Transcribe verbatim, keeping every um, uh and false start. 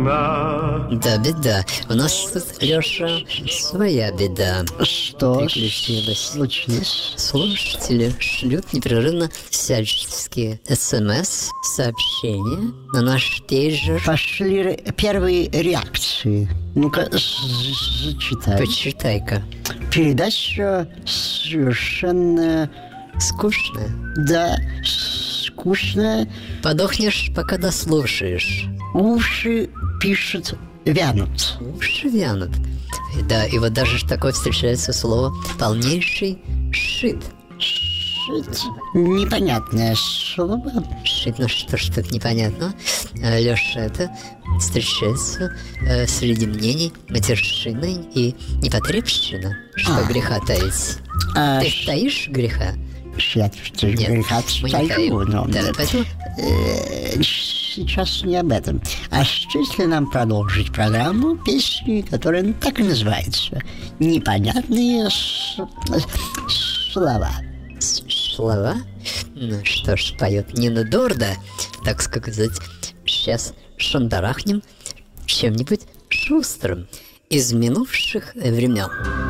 она. Да, беда. У нас тут, Леша, своя беда. Что Приключилось. случилось? Слушатели шлют непрерывно всяческие смс, сообщения на наш пейджер. Пошли ре- первые реакции. Ну-ка, з- зачитай. Почитай-ка. Передача совершенно, Скучно. да, скучная. Подохнешь, пока дослушаешь. Уши, пишет, вянут. Уши вянут. Да, и вот даже ж такое встречается слово полнейший шит. Шить. Непонятное слово. Шит, ну что ж тут непонятно. Леша, это встречается э, среди мнений матершина и непотребщина. Что А. греха таить. А Ты ш- таишь греха? я тут Нет, греха мы не таим. но Да, нет. поэтому Э, сейчас не об этом. А что, если нам продолжить программу песни, которая так и называется «Непонятные с- слова». слова. Ну что ж, поет Нина Дорда, так сказать. Сейчас шандарахнем чем-нибудь шустрым из минувших времен.